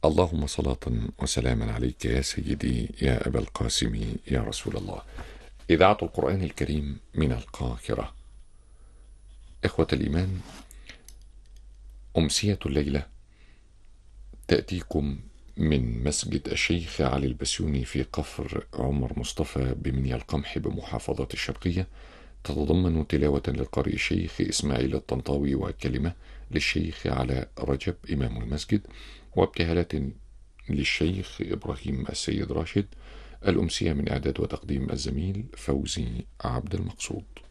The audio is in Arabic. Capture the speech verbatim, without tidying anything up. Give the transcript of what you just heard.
اللهم صلاة وسلاما عليك يا سيدي يا أبا القاسم يا رسول الله. إذاعة القرآن الكريم من القاهرة. إخوة الإيمان، أمسية الليلة تأتيكم من مسجد الشيخ علي البسيوني في كفر عمر مصطفى بمنيا القمح بمحافظة الشرقية، تتضمن تلاوة للقارئ الشيخ إسماعيل الطنطاوي وكلمة للشيخ على رجب إمام المسجد، وابتهالات للشيخ إبراهيم السيد راشد. الأمسية من إعداد وتقديم الزميل فوزي عبد المقصود.